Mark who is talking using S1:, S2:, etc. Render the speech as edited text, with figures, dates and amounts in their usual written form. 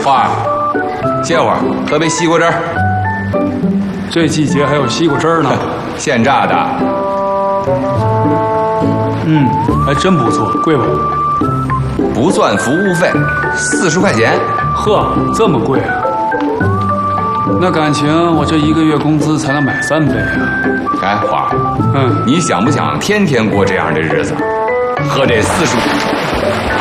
S1: 花儿，歇会儿，喝杯西瓜汁儿。
S2: 这季节还有西瓜汁儿呢，
S1: 现榨的。
S2: 还真不错，贵吧？
S1: 不算服务费，40块钱。
S2: 呵，这么贵啊？那感情我这1个月工资才能买3杯啊！
S1: 哎，花儿，你想不想天天过这样的日子？喝这40